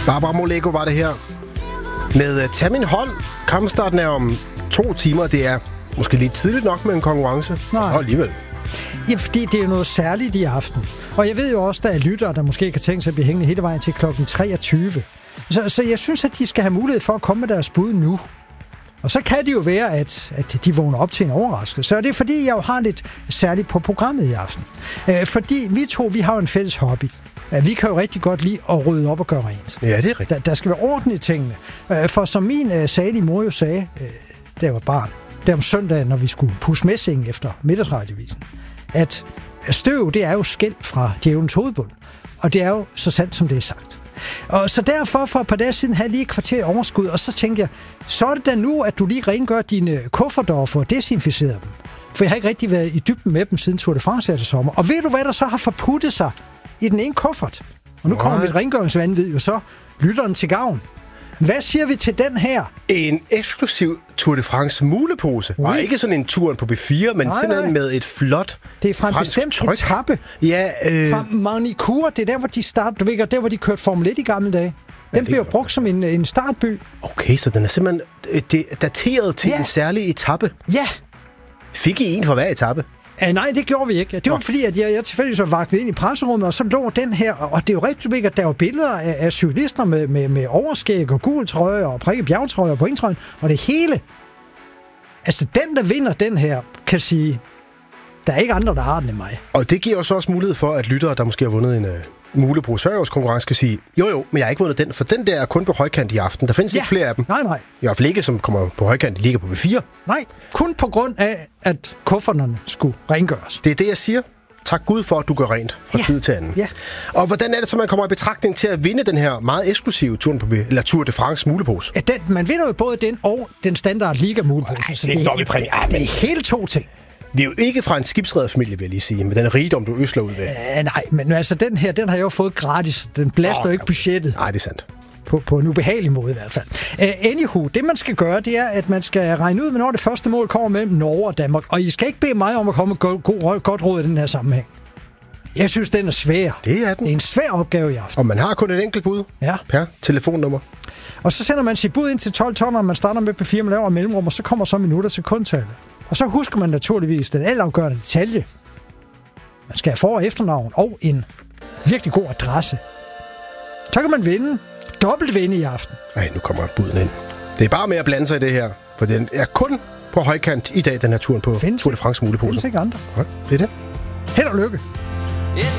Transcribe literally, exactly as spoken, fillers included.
Barbara Moleko var det her. Med uh, Tag min hånd. Kampstarten er om to timer. Det er måske lidt tidligt nok med en konkurrence. Nej. Så alligevel. Ja, fordi det er jo noget særligt i aften. Og jeg ved jo også, der er lyttere, der måske kan tænke sig at blive hængende hele vejen til klokken treogtyve. Så, så jeg synes, at de skal have mulighed for at komme med deres bud nu. Og så kan det jo være, at, at de vågner op til en overraskelse. Og det er fordi, jeg jo har lidt særligt på programmet i aften. Øh, fordi vi to, vi har jo en fælles hobby. Vi kan jo rigtig godt lide at rydde op og gøre rent. Ja, det er rigtigt. Der, der skal være orden i tingene. For som min salige mor jo sagde, da jeg var barn, der om søndagen, når vi skulle pusse messingen efter middagsradiovisen, at støv, det er jo skæld fra djævelens hovedbund. Og det er jo så sandt, som det er sagt. Og så derfor for et par dage siden havde jeg lige et kvarter overskud, og så tænkte jeg, så er det da nu, at du lige rengør dine kufferter og får desinficeret dem. For jeg har ikke rigtig været i dybden med dem siden Tour de France her til sommer. Og ved du, hvad der så har forputtet sig i den ene kuffert? Og nu kommer mit rengøringsvanvid jo så lytteren til gavn. Hvad siger vi til den her? En eksklusiv Tour de France mulepose. Oui. Og ikke sådan en tur på B fire, men nej, simpelthen nej. med et flot det er fra en bestemt tryk. etape. Ja, øh... fra Magny-Cours. Det er der, hvor de starter. Du ved, der, hvor de kørte Formel et i gamle dage. Den ja, bliver jo brugt som en, en startby. Okay, så den er simpelthen det, dateret til ja. en særlig etape. Ja. Fik I en for hver etape? Uh, nej, det gjorde vi ikke. Det var oh. fordi, at jeg, jeg tilfældigvis var vagtet ind i presserummet, og så lå den her, og det er jo rigtig vigtigt, at der var billeder af, af cyklister med, med, med overskæg og gul trøje og prikke bjergtrøje og pointtrøjen, og det hele. Altså, den, der vinder den her, kan sige, der er ikke andre, der har den end mig. Og det giver også også mulighed for, at lyttere, der måske har vundet en uh, mulepose før års konkurrence, skal sige, jo jo, men jeg har ikke vundet den, for den der er kun på højkant i aften. Der findes ja. ikke flere af dem. Nej, nej. I hvert fald ikke, som kommer på højkant, de ligger på B fire. Nej, kun på grund af, at kufferterne skulle rengøres. Det er det, jeg siger. Tak Gud for, at du gør rent fra ja. tid til anden. Ja. Og hvordan er det så, man kommer i betragtning til at vinde den her meget eksklusive Tour, på, eller Tour de France mulepose? Ja, den, man vinder jo både den og den standard liga mulepose. Ej, så det, det, er det, det, det er hele to ting. Det er jo ikke fra en skibsrederfamilie, vil jeg lige sige, med den rigdom, du øsler ud ved. Æh, nej, men altså den her, den har jeg jo fået gratis. Den belaster jo oh, ikke budgettet. Nej, det er sandt. På, på en ubehagelig måde i hvert fald. Uh, anywho, det man skal gøre, det er, at man skal regne ud, hvornår det første mål kommer mellem Norge og Danmark. Og I skal ikke bede mig om at komme med go- go- godt råd i den her sammenhæng. Jeg synes, den er svær. Det er den. Det er en svær opgave i aften. Og man har kun et enkelt bud ja. per telefonnummer. Og så sender man sit bud ind til tolv tonner, og man starter med på fire, man laver mellemrum, og så kommer så minutter til sekundtallet. Og så husker man naturligvis den altafgørende detalje. Man skal have for- og efternavn og en virkelig god adresse. Så kan man vinde. Dobbelt vinde i aften. Ej, nu kommer buden ind. Det er bare med at blande sig i det her, for den er kun på højkant i dag, den her turen på Findes Tour de France mulepose. Findes ikke andre. Ja, det er det. Held og lykke.